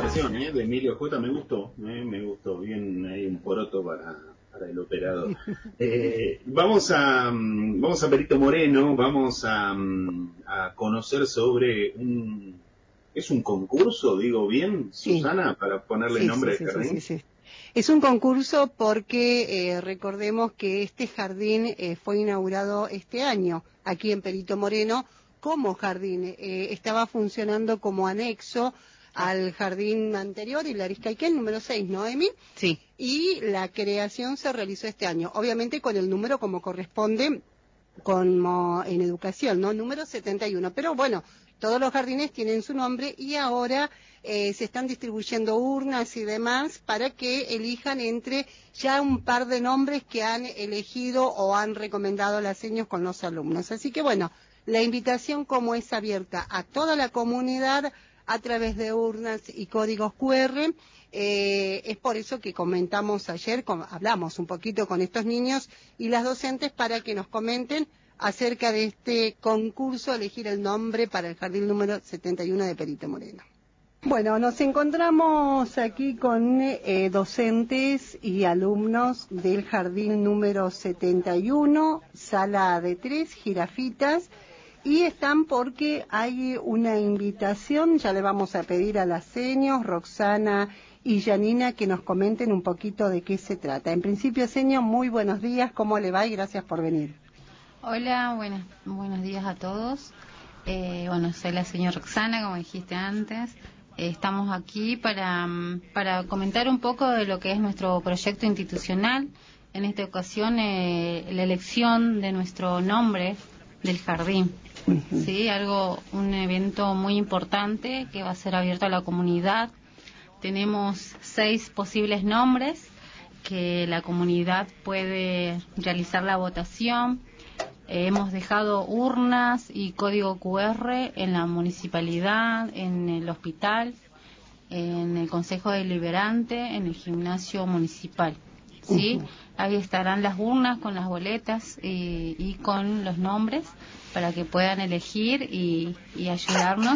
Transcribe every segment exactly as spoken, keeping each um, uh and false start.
versión ¿eh? de Emilio J me gustó, ¿eh? me gustó. Bien, hay un poroto para, para el operador. Eh, vamos a vamos a Perito Moreno, vamos a, a conocer sobre un... ¿Es un concurso, digo bien, Sí. Susana, para ponerle Sí, nombre sí, al sí, jardín? sí, sí, sí. Es un concurso porque eh, recordemos que este jardín eh, fue inaugurado este año aquí en Perito Moreno como jardín. Eh, estaba funcionando como anexo al jardín anterior, el Ariscaiquén, número seis, ¿no, Emi? Sí. Y la creación se realizó este año, obviamente con el número como corresponde como en educación, ¿no? Número setenta y uno. Pero bueno, todos los jardines tienen su nombre y ahora eh, se están distribuyendo urnas y demás para que elijan entre ya un par de nombres que han elegido o han recomendado las señas con los alumnos. Así que bueno, la invitación como es abierta a toda la comunidad a través de urnas y códigos cu erre, eh, es por eso que comentamos ayer, con, hablamos un poquito con estos niños y las docentes para que nos comenten acerca de este concurso, elegir el nombre para el jardín número setenta y uno de Perito Moreno. Bueno, nos encontramos aquí con eh, docentes y alumnos del jardín número setenta y uno, sala de tres, Jirafitas, y están porque hay una invitación, ya le vamos a pedir a las seños, Roxana y Janina, que nos comenten un poquito de qué se trata. En principio, señor, muy buenos días, ¿cómo le va? Y gracias por venir. Hola, buenas, buenos días a todos. Eh, bueno, soy la señora Roxana, como dijiste antes. Eh, estamos aquí para, para comentar un poco de lo que es nuestro proyecto institucional. En esta ocasión, eh, la elección de nuestro nombre del jardín. Uh-huh. Sí, algo, un evento muy importante que va a ser abierto a la comunidad. Tenemos seis posibles nombres que la comunidad puede realizar la votación. Eh, hemos dejado urnas y código cu erre en la municipalidad, en el hospital, en el Consejo Deliberante, en el gimnasio municipal. ¿Sí? Uh-huh. Ahí estarán las urnas con las boletas y, y con los nombres para que puedan elegir y, y ayudarnos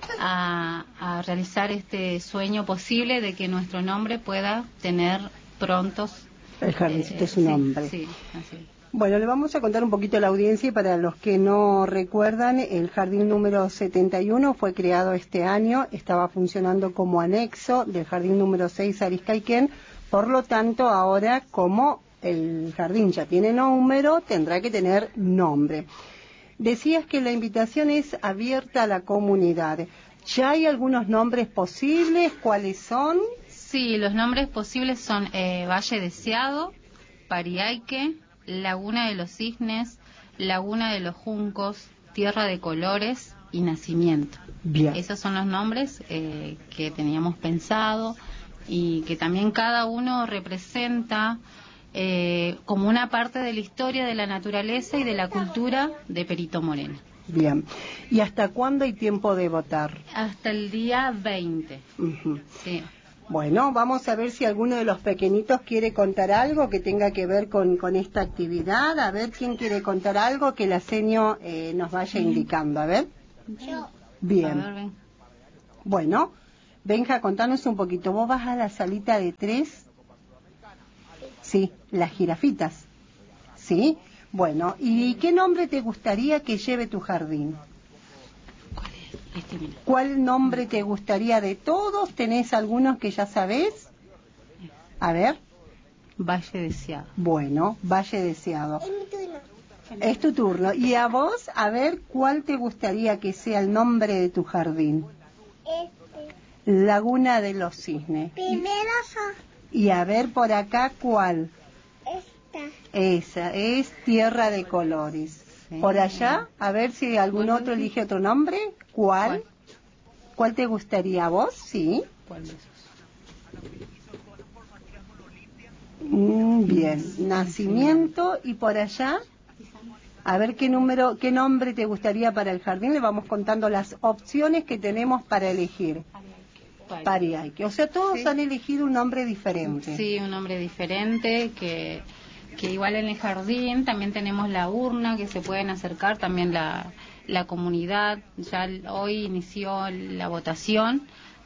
a, a realizar este sueño posible de que nuestro nombre pueda tener prontos. El jardincito es su nombre. Sí, así es. Bueno, le vamos a contar un poquito a la audiencia y para los que no recuerdan, el jardín número setenta y uno fue creado este año, estaba funcionando como anexo del jardín número seis Ariscaiquén, por lo tanto ahora como el jardín ya tiene número, tendrá que tener nombre. Decías que la invitación es abierta a la comunidad. ¿Ya hay algunos nombres posibles? ¿Cuáles son? Sí, los nombres posibles son eh, Valle Deseado, Pariaique, Laguna de los Cisnes, Laguna de los Juncos, Tierra de Colores y Nacimiento. Bien. Esos son los nombres eh, que teníamos pensado y que también cada uno representa eh, como una parte de la historia de la naturaleza y de la cultura de Perito Moreno. Bien. ¿Y hasta cuándo hay tiempo de votar? Hasta el día veinte. Uh-huh. Sí. Bueno, vamos a ver si alguno de los pequeñitos quiere contar algo que tenga que ver con, con esta actividad. A ver quién quiere contar algo que la seño eh, nos vaya indicando. A ver. Yo. Bien. A ver, ven. Bueno, Benja, contanos un poquito. ¿Vos vas a la salita de tres? Sí, las jirafitas. ¿Sí? Bueno, ¿y qué nombre te gustaría que lleve tu jardín? ¿Cuál es? Este, mira. ¿Cuál nombre te gustaría de todos? ¿Tenés algunos que ya sabés? A ver. Valle Deseado. Bueno, Valle Deseado. Es mi turno. Es tu turno. Y a vos, a ver, ¿cuál te gustaría que sea el nombre de tu jardín? Este. Laguna de los Cisnes. Primero son Y, y a ver por acá, ¿cuál? esta. Esa, es Tierra de Colores. Sí. Por allá, a ver si algún otro elige otro nombre. ¿Cuál? ¿Cuál? ¿Cuál te gustaría a vos? Sí. ¿Cuál de esos? Mm, bien. Nacimiento. Y por allá, a ver qué número, qué nombre te gustaría para el jardín. Le vamos contando las opciones que tenemos para elegir. Pariaique. O sea, todos Sí. han elegido un nombre diferente. Sí, un nombre diferente que, que igual en el jardín también tenemos la urna que se pueden acercar también la, la comunidad. Ya hoy inició la votación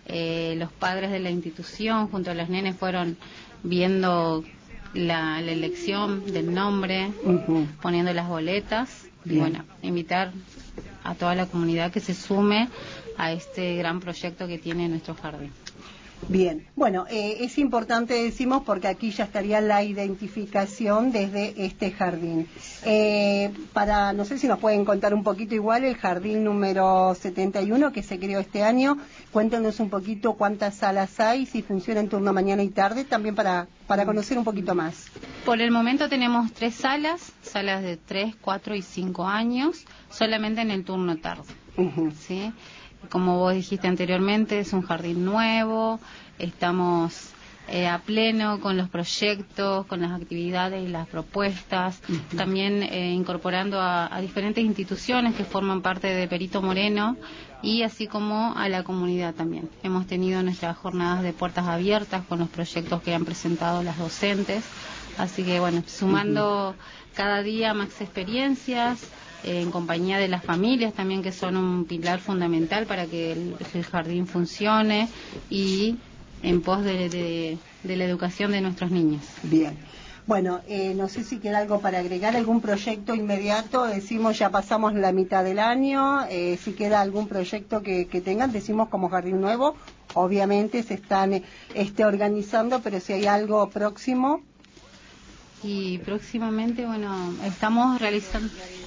eh, los padres de la institución junto a los nenes fueron viendo la, la elección del nombre, uh-huh. poniendo las boletas. Bien. Y bueno, invitar a toda la comunidad que se sume a este gran proyecto que tiene nuestro jardín. Bien, bueno, eh, es importante, decimos, porque aquí ya estaría la identificación desde este jardín. Eh, para, no sé si nos pueden contar un poquito igual, el jardín número setenta y uno que se creó este año, cuéntenos un poquito cuántas salas hay, si funciona en turno mañana y tarde, también para, para conocer un poquito más. Por el momento tenemos tres salas, salas de tres, cuatro y cinco años, solamente en el turno tarde, uh-huh. ¿sí? Como vos dijiste anteriormente, es un jardín nuevo, estamos eh, a pleno con los proyectos, con las actividades y las propuestas, uh-huh. también eh, incorporando a, a diferentes instituciones que forman parte de Perito Moreno y así como a la comunidad también. Hemos tenido nuestras jornadas de puertas abiertas con los proyectos que han presentado las docentes, así que bueno, sumando uh-huh. cada día más experiencias, en compañía de las familias también, que son un pilar fundamental para que el, el jardín funcione y en pos de, de, de la educación de nuestros niños. Bien. Bueno, eh, no sé si queda algo para agregar, algún proyecto inmediato, decimos ya pasamos la mitad del año, eh, si queda algún proyecto que, que tengan, decimos como Jardín Nuevo, obviamente se están eh, este, organizando, pero si hay algo próximo. Y próximamente, bueno, estamos realizando...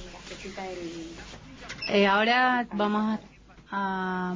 Eh, ahora vamos a, a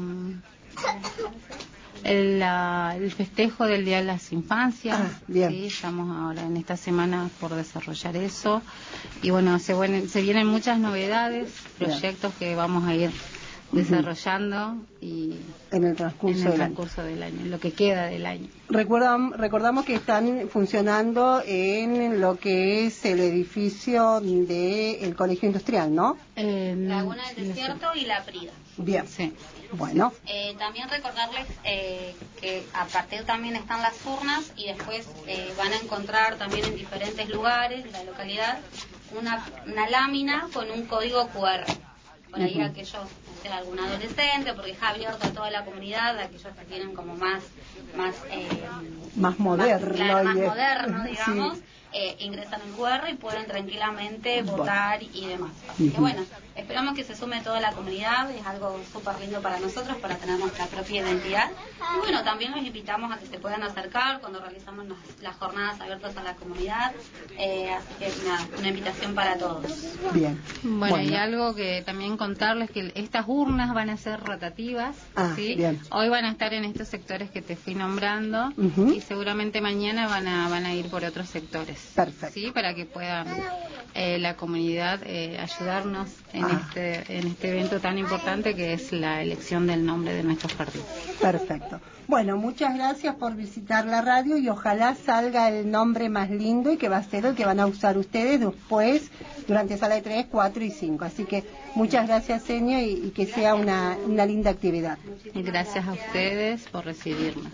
el, la, el festejo del Día de las Infancias. Ah, bien. Sí, estamos ahora en esta semana por desarrollar eso y bueno, se, bueno, se vienen muchas novedades, proyectos bien. que vamos a ir desarrollando y en el transcurso, en el del, transcurso año. del año, lo que queda del año. Recordam, recordamos que están funcionando en lo que es el edificio del Colegio Industrial, ¿no? Eh, Laguna del Desierto y La Prida. Bien, sí. Bueno. Eh, también recordarles eh, que a partir también están las urnas y después eh, van a encontrar también en diferentes lugares de la localidad una, una lámina con un código cu erre. Por ahí uh-huh. aquellos, o sea, algún adolescente, porque es abierto a toda la comunidad, aquellos que tienen como más más eh, más moderno, más, claro, más moderno, digamos, sí. eh, ingresan el cu erre y pueden tranquilamente votar y demás. Así uh-huh. que bueno, esperamos que se sume toda la comunidad, es algo súper lindo para nosotros, para tener nuestra propia identidad. Y bueno, también los invitamos a que se puedan acercar cuando realizamos las, las jornadas abiertas a la comunidad, eh, así que nada, una invitación para todos. Bien. Bueno, bueno, y algo que también contarles que estas urnas van a ser rotativas, ah, ¿sí? Bien. Hoy van a estar en estos sectores que te fui nombrando uh-huh. y seguramente mañana van a van a ir por otros sectores. Perfecto. Sí, para que puedan eh, la comunidad eh, ayudarnos en ah. este en este evento tan importante que es la elección del nombre de nuestro jardín. Perfecto. Bueno, muchas gracias por visitar la radio y ojalá salga el nombre más lindo y que va a ser el que van a usar ustedes después durante sala de tres, cuatro y cinco. Así que muchas gracias, Senio, y, y que sea una, una linda actividad. Y gracias a ustedes por recibirnos.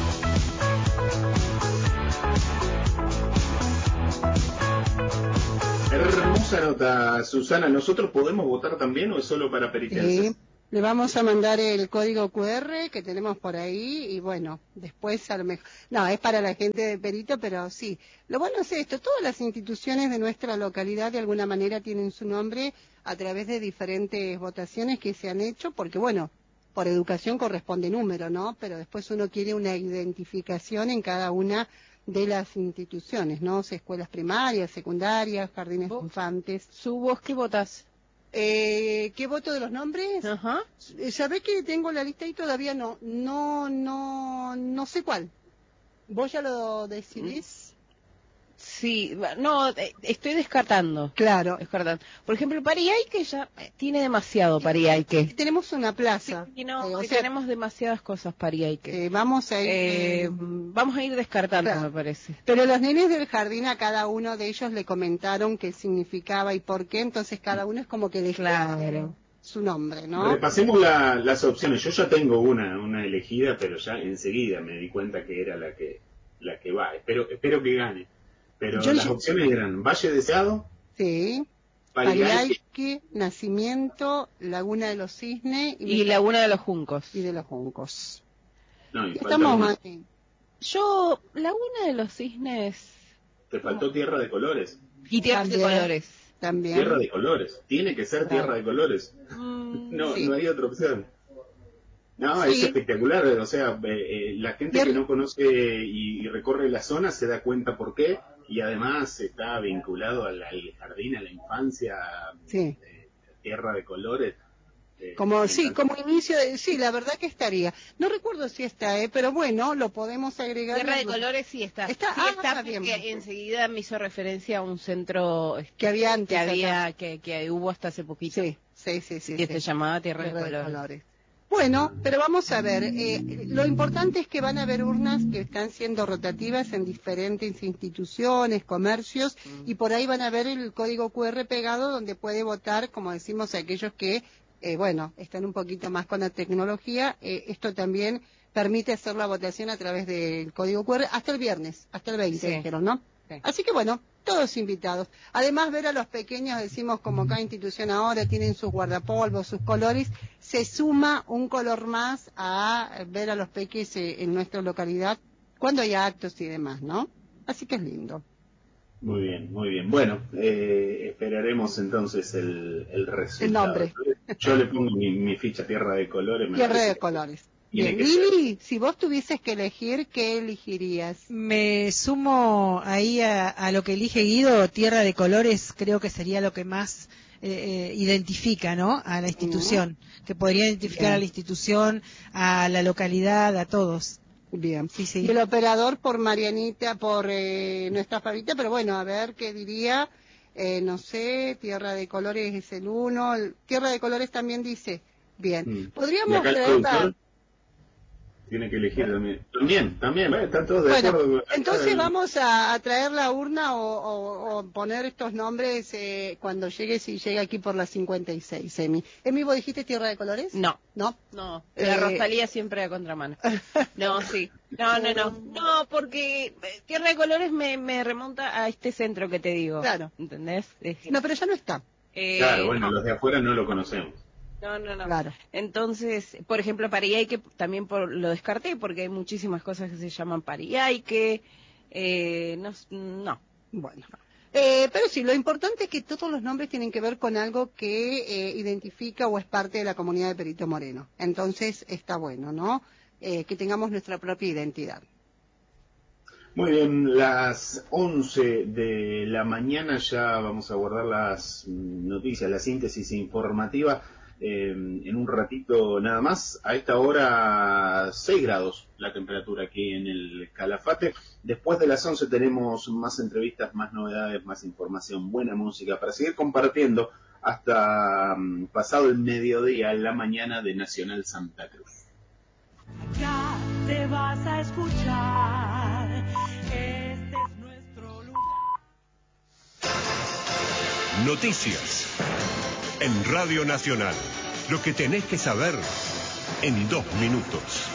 Hermosa nota, Susana. ¿Nosotros podemos votar también o es solo para peritenses? Sí. Le vamos a mandar el código cu erre que tenemos por ahí y bueno, después a lo mejor... No, es para la gente de Perito, pero sí. Lo bueno es esto, todas las instituciones de nuestra localidad de alguna manera tienen su nombre a través de diferentes votaciones que se han hecho, porque bueno, por educación corresponde número, ¿no? Pero después uno quiere una identificación en cada una de las instituciones, ¿no? O sea, escuelas primarias, secundarias, jardines de infantes. ¿Su vos qué votás? Eh, ¿Qué voto de los nombres? Ajá. ¿Sabés que tengo la lista y todavía no? No, no, no sé cuál. ¿Vos ya lo decidís? Sí, no, estoy descartando. Claro. Descartando. Por ejemplo, Pariayque ya tiene demasiado Pariayque. Tenemos una plaza. Sí, no, eh, o sí, sea, tenemos demasiadas cosas Pariayque. Eh, vamos a ir... Eh, eh, vamos a ir descartando, claro. Me parece. Pero los nenes del jardín a cada uno de ellos le comentaron qué significaba y por qué, entonces cada uno es como que les claro. su nombre, ¿no? Repasemos la, las opciones. Yo ya tengo una, una elegida, pero ya enseguida me di cuenta que era la que, la que va. Espero, espero que gane. Pero Yo las opciones eran Valle Deseado, sí, Pariayque, Nacimiento, Laguna de los Cisnes y, y Laguna de los Juncos. Y de los Juncos. No, y falta Estamos una. ahí. Yo, Laguna de los Cisnes Te faltó Tierra de Colores. y Tierras de También. Colores. También. Tierra de Colores. Tiene que ser Claro. Tierra de Colores. Mm, No, sí. no hay otra opción. No, Sí. es espectacular. O sea, eh, eh, la gente Tier- que no conoce y, y recorre la zona se da cuenta por qué. Y además está vinculado al, al jardín, a la infancia. Sí. eh, Tierra de Colores. Eh, Como, me sí, encanta. como inicio de, sí, la verdad que estaría. No recuerdo si está, eh, pero bueno, lo podemos agregar. Tierra de en- Colores sí está. Está- sí ah, está bien. porque enseguida me hizo referencia a un centro este, Que había antes. que acá. había que, que hubo hasta hace poquito. Sí, sí, sí, sí. que sí. se llamaba Tierra, Tierra de de Colores. Colores. Bueno, pero vamos a ver, eh, lo importante es que van a haber urnas que están siendo rotativas en diferentes instituciones, comercios, y por ahí van a ver el código cu erre pegado donde puede votar, como decimos, aquellos que, eh, bueno, están un poquito más con la tecnología. Eh, esto también permite hacer la votación a través del código cu erre hasta el viernes, hasta el veinte, Sí. dijeron, ¿no? Sí. Así que bueno, todos invitados. Además, ver a los pequeños, decimos como cada institución ahora tienen sus guardapolvos, sus colores, se suma un color más a ver a los peques eh, en nuestra localidad cuando hay actos y demás, ¿no? Así que es lindo. Muy bien, muy bien. Bueno, eh, esperaremos entonces el, el resultado. El nombre. Yo le pongo mi, mi ficha Tierra de Colores. me Tierra parece de que colores. tiene Bien, que ser. Lili, si vos tuvieses que elegir, ¿qué elegirías? Me sumo ahí a, a lo que elige Guido, Tierra de Colores, creo que sería lo que más eh, eh, identifica, ¿no? A la institución, que podría identificar Bien. a la institución, a la localidad, a todos. Bien. Sí, sí. Y el operador por Marianita, por eh, nuestra Fabita, pero bueno, a ver qué diría, eh, no sé, Tierra de Colores es el uno, el- Tierra de Colores también dice, bien. Mm. ¿Y Podríamos acá el traerla... productor? Tiene que elegir también. También, también, ¿eh? Están todos de Bueno, acuerdo. Acá entonces el- vamos a, a traer la urna o, o- o poner estos nombres eh, cuando llegue, si llega aquí por las cincuenta y seis, Emi. Emi, ¿vos dijiste Tierra de Colores? No. ¿No? No, Eh, la Rosalía siempre a contramano. No, sí. No, no, no. No, porque eh, Tierra de Colores me, me remonta a este centro que te digo. Claro. ¿Entendés? Es- No, pero ya no está. eh, Claro, bueno, no. los de afuera no lo conocemos. No, no, no. Claro. Entonces, por ejemplo, Pariaique también por, lo descarté porque hay muchísimas cosas que se llaman Pariaique. Eh, no, no. Bueno. Eh, pero sí, lo importante es que todos los nombres tienen que ver con algo que eh, identifica o es parte de la comunidad de Perito Moreno. Entonces está bueno, ¿no? Eh, que tengamos nuestra propia identidad. Muy bien, las once de la mañana ya vamos a guardar las mm, noticias, la síntesis informativa eh, en un ratito nada más. A esta hora seis grados la temperatura aquí en el Calafate. Después de las once tenemos más entrevistas, más novedades, más información, buena música para seguir compartiendo hasta mm, pasado el mediodía, en la mañana de Nacional Santa Cruz. Ya te vas a escuchar. Este es nuestro lugar. Noticias en Radio Nacional. Lo que tenés que saber en dos minutos.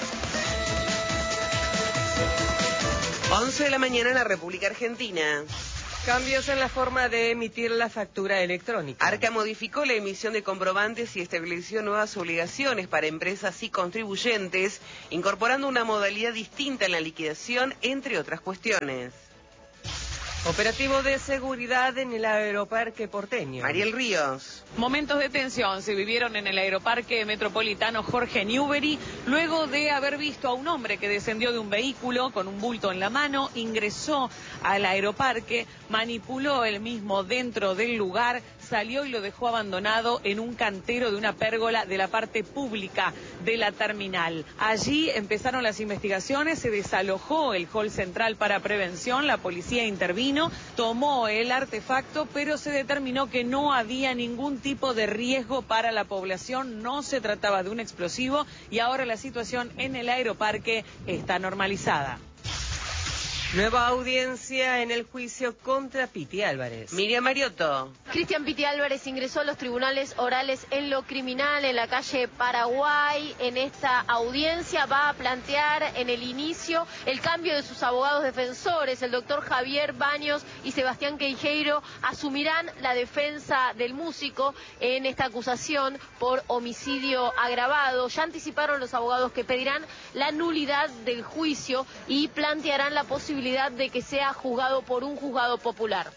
once de la mañana en la República Argentina. Cambios en la forma de emitir la factura electrónica. Arca modificó la emisión de comprobantes y estableció nuevas obligaciones para empresas y contribuyentes, incorporando una modalidad distinta en la liquidación, entre otras cuestiones. Operativo de seguridad en el aeroparque porteño. Mariel Ríos. Momentos de tensión se vivieron en el aeroparque metropolitano Jorge Newbery luego de haber visto a un hombre que descendió de un vehículo con un bulto en la mano, ingresó al aeroparque, manipuló él mismo dentro del lugar, salió y lo dejó abandonado en un cantero de una pérgola de la parte pública de la terminal. Allí empezaron las investigaciones, se desalojó el hall central para prevención, la policía intervino, tomó el artefacto, pero se determinó que no había ningún tipo de riesgo para la población, no se trataba de un explosivo y ahora la situación en el aeroparque está normalizada. Nueva audiencia en el juicio contra Piti Álvarez. Miriam Mariotto. Cristian Piti Álvarez ingresó a los tribunales orales en lo criminal en la calle Paraguay. En esta audiencia va a plantear en el inicio el cambio de sus abogados defensores. El doctor Javier Baños y Sebastián Queijeiro asumirán la defensa del músico en esta acusación por homicidio agravado. Ya anticiparon los abogados que pedirán la nulidad del juicio y plantearán la posibilidad de que sea juzgado por un juzgado popular.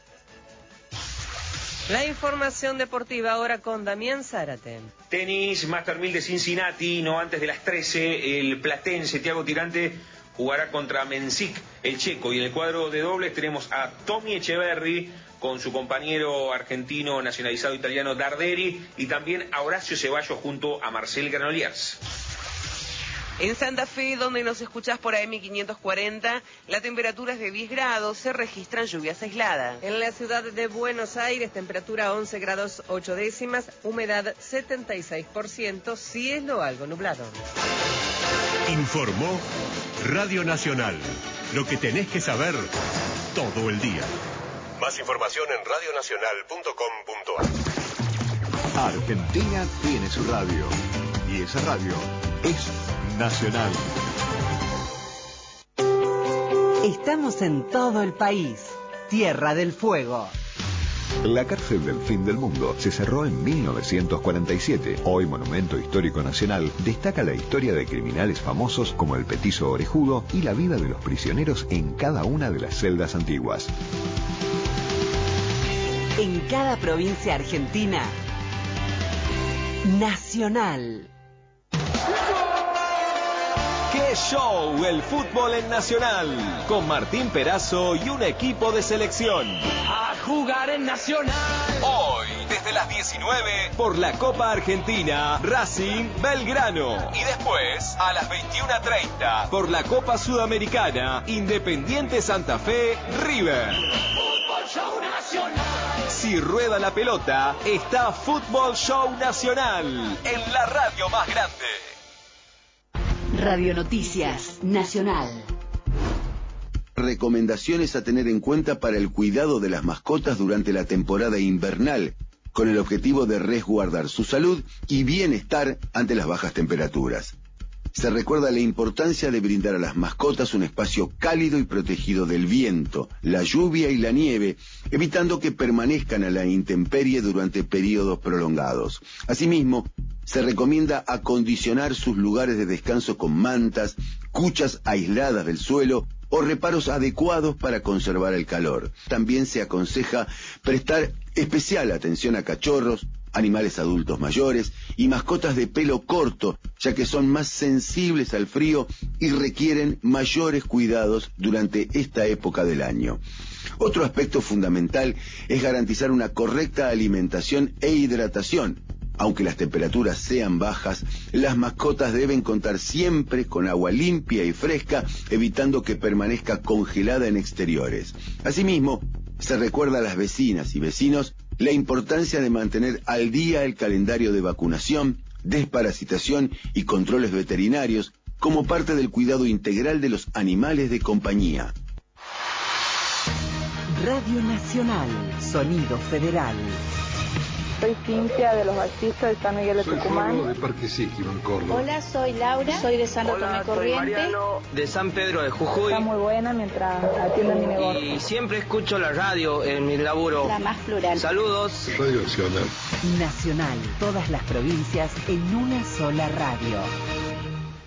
La información deportiva ahora con Damián Zárate. Tenis, Master mil de Cincinnati, no antes de las trece, el platense Thiago Tirante jugará contra Mensik, el checo, y en el cuadro de dobles tenemos a Tommy Echeverry con su compañero argentino nacionalizado italiano Darderi, y también a Horacio Ceballos junto a Marcel Granollers. En Santa Fe, donde nos escuchás por A M quinientos cuarenta, la temperatura es de diez grados, se registran lluvias aisladas. En la ciudad de Buenos Aires, temperatura once grados ocho décimas, humedad setenta y seis por ciento, cielo algo nublado. Informó Radio Nacional. Lo que tenés que saber todo el día. Más información en radio nacional punto com punto a r. Argentina tiene su radio. Y esa radio es Nacional. Estamos en todo el país. Tierra del Fuego. La cárcel del fin del mundo se cerró en mil novecientos cuarenta y siete. Hoy Monumento Histórico Nacional destaca la historia de criminales famosos como el Petizo Orejudo y la vida de los prisioneros en cada una de las celdas antiguas. En cada provincia argentina, Nacional. ¡Qué show! El fútbol en Nacional, con Martín Perazo y un equipo de selección. A jugar en Nacional. Hoy, desde las diecinueve, por la Copa Argentina, Racing Belgrano. Y después, a las veintiuna treinta, por la Copa Sudamericana, Independiente Santa Fe, River. Fútbol Show Nacional. Si rueda la pelota, está Fútbol Show Nacional, en la radio más grande. Radio Noticias Nacional. Recomendaciones a tener en cuenta para el cuidado de las mascotas durante la temporada invernal, con el objetivo de resguardar su salud y bienestar ante las bajas temperaturas. Se recuerda la importancia de brindar a las mascotas un espacio cálido y protegido del viento, la lluvia y la nieve, evitando que permanezcan a la intemperie durante periodos prolongados. Asimismo, se recomienda acondicionar sus lugares de descanso con mantas, cuchas aisladas del suelo o reparos adecuados para conservar el calor. También se aconseja prestar especial atención a cachorros, animales adultos mayores y mascotas de pelo corto, ya que son más sensibles al frío y requieren mayores cuidados durante esta época del año. Otro aspecto fundamental es garantizar una correcta alimentación e hidratación. Aunque las temperaturas sean bajas, las mascotas deben contar siempre con agua limpia y fresca, evitando que permanezca congelada en exteriores. Asimismo, se recuerda a las vecinas y vecinos la importancia de mantener al día el calendario de vacunación, desparasitación y controles veterinarios como parte del cuidado integral de los animales de compañía. Radio Nacional, Sonido Federal. Soy Cintia de los Bautizos de San Miguel de soy Tucumán. Soy de Parque Síquima, en Córdoba. Hola, soy Laura, soy de Santo Tomé Corriente. De San Pedro de Jujuy. Está muy buena mientras atiendo mi negocio. Y siempre escucho la radio en mi laburo. La más plural. Saludos. Radio Nacional. Nacional, todas las provincias en una sola radio.